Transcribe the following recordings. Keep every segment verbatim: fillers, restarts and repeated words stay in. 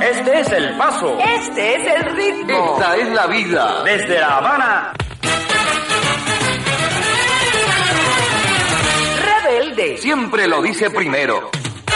Este es el paso. Este es el ritmo. Esta es la vida. Desde La Habana. Rebelde. Siempre lo dice primero.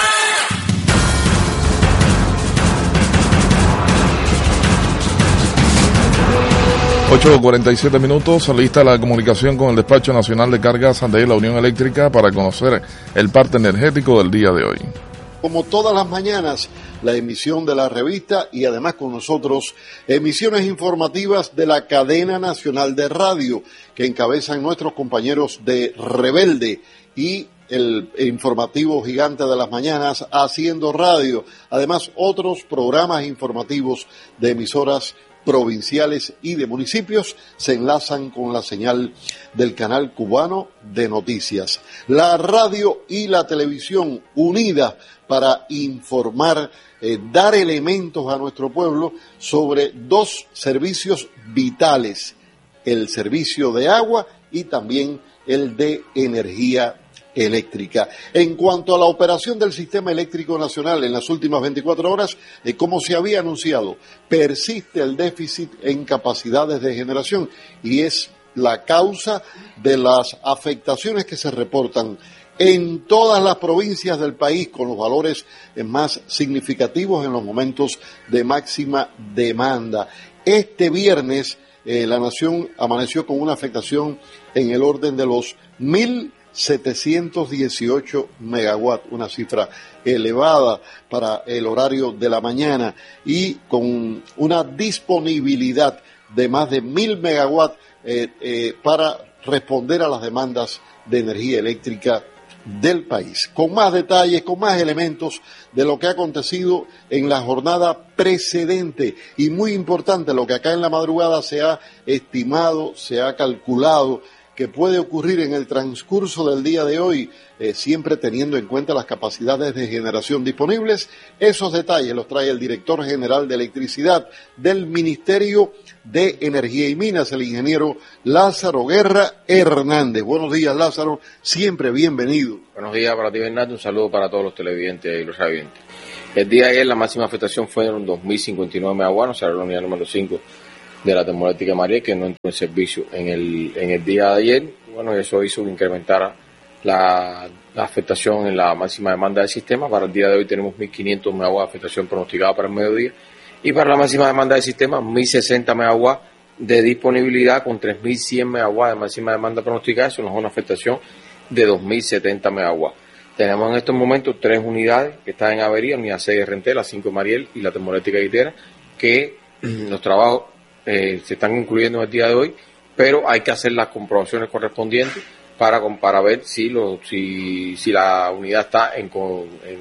ocho cuarenta y siete minutos, lista la comunicación con el Despacho Nacional de Cargas de la Unión Eléctrica para conocer el parte energético del día de hoy. Como todas las mañanas, la emisión de la revista y además con nosotros emisiones informativas de la cadena nacional de radio que encabezan nuestros compañeros de Rebelde y el informativo gigante de las mañanas Haciendo Radio. Además, otros programas informativos de emisoras provinciales y de municipios se enlazan con la señal del canal cubano de noticias. La radio y la televisión unidas para informar, eh, dar elementos a nuestro pueblo sobre dos servicios vitales, el servicio de agua y también el de energía eléctrica. En cuanto a la operación del sistema eléctrico nacional en las últimas veinticuatro horas, eh, como se había anunciado, persiste el déficit en capacidades de generación y es la causa de las afectaciones que se reportan en todas las provincias del país con los valores eh, más significativos en los momentos de máxima demanda. Este viernes eh, la nación amaneció con una afectación en el orden de los mil setecientos dieciocho megawatts, una cifra elevada para el horario de la mañana y con una disponibilidad de más de mil megawatts eh, eh, para responder a las demandas de energía eléctrica del país. Con más detalles, con más elementos de lo que ha acontecido en la jornada precedente y muy importante lo que acá en la madrugada se ha estimado, se ha calculado que puede ocurrir en el transcurso del día de hoy, eh, siempre teniendo en cuenta las capacidades de generación disponibles. Esos detalles los trae el director general de electricidad del Ministerio de Energía y Minas, el ingeniero Lázaro Guerra Hernández. Buenos días, Lázaro, siempre bienvenido. Buenos días para ti, Bernardo, un saludo para todos los televidentes y los radiovidentes. El día de ayer la máxima afectación fue en dos mil cincuenta y nueve megawatts, será la unidad número cinco de la termoeléctrica Mariel, que no entró en servicio en el en el día de ayer. Bueno, eso hizo que incrementara la, la afectación en la máxima demanda del sistema. Para el día de hoy tenemos mil quinientos megawatts de afectación pronosticada para el mediodía y para la máxima demanda del sistema mil sesenta megawatts de disponibilidad con tres mil cien megawatts de máxima demanda pronosticada. Eso nos da una afectación de dos mil setenta megawatts. Tenemos en estos momentos tres unidades que están en avería, unidad seis de Renté, la cinco de Mariel y la termoeléctrica Guitera, que los trabajos Eh, se están incluyendo en el día de hoy, pero hay que hacer las comprobaciones correspondientes para, para ver si, lo, si, si la unidad está en, en,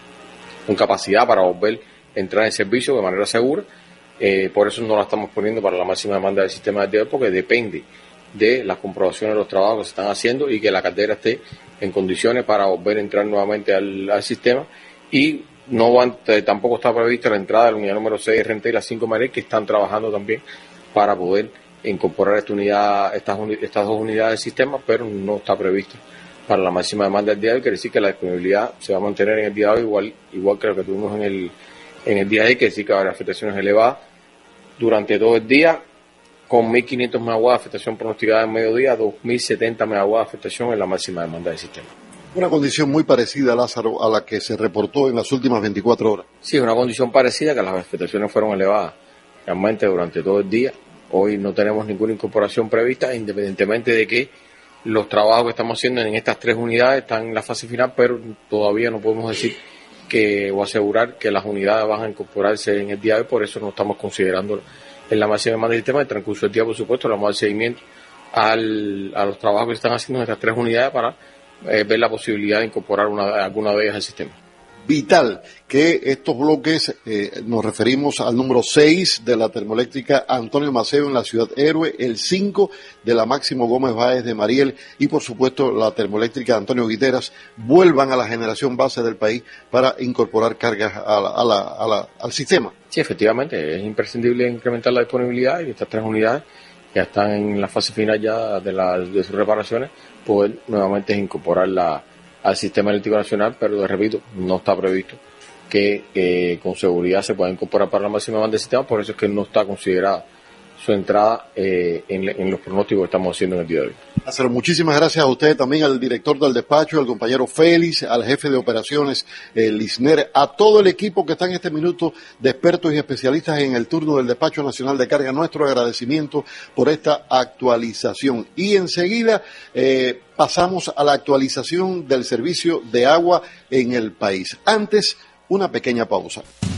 con capacidad para volver a entrar en servicio de manera segura. Eh, por eso no la estamos poniendo para la máxima demanda del sistema del día de hoy, porque depende de las comprobaciones de los trabajos que se están haciendo y que la caldera esté en condiciones para volver a entrar nuevamente al, al sistema. Y no van, tampoco está prevista la entrada de la unidad número seis de Renté y la cinco de Mariel, que están trabajando también para poder incorporar esta unidad, estas, estas dos unidades del sistema, pero no está previsto para la máxima demanda del día de hoy. Quiere decir que la disponibilidad se va a mantener en el día de hoy igual, igual que lo que tuvimos en el, en el día de hoy, quiere decir que va a haber afectaciones elevadas durante todo el día, con mil quinientos megawatts de afectación pronosticada en mediodía, dos mil setenta megawatts de afectación en la máxima demanda del sistema. Una condición muy parecida, Lázaro, a la que se reportó en las últimas veinticuatro horas. Sí, una condición parecida, que las afectaciones fueron elevadas realmente durante todo el día. Hoy no tenemos ninguna incorporación prevista, independientemente de que los trabajos que estamos haciendo en estas tres unidades están en la fase final, pero todavía no podemos decir que o asegurar que las unidades van a incorporarse en el día de hoy, por eso no estamos considerando en la máxima demanda del sistema. En el transcurso del día, por supuesto, le vamos a dar seguimiento al, a los trabajos que se están haciendo en estas tres unidades para Eh, ver la posibilidad de incorporar una, alguna de ellas al sistema. Vital que estos bloques, eh, nos referimos al número seis de la termoeléctrica Antonio Maceo en la Ciudad Héroe, el cinco de la Máximo Gómez Báez de Mariel y por supuesto la termoeléctrica Antonio Guiteras, vuelvan a la generación base del país para incorporar cargas a la, a la, a la, al sistema. Sí, efectivamente, es imprescindible incrementar la disponibilidad y estas tres unidades que están en la fase final ya de, la, de sus reparaciones, poder nuevamente incorporarla al sistema eléctrico nacional, pero repito, no está previsto que eh, con seguridad se pueda incorporar para la máxima banda del sistema, por eso es que no está considerada su entrada eh, en, en los pronósticos que estamos haciendo en el día de hoy. Hacer muchísimas gracias a usted, también al director del despacho, al compañero Félix, al jefe de operaciones, eh, Lisner, a todo el equipo que está en este minuto de expertos y especialistas en el turno del Despacho Nacional de Carga. Nuestro agradecimiento por esta actualización. Y enseguida eh, pasamos a la actualización del servicio de agua en el país. Antes, una pequeña pausa.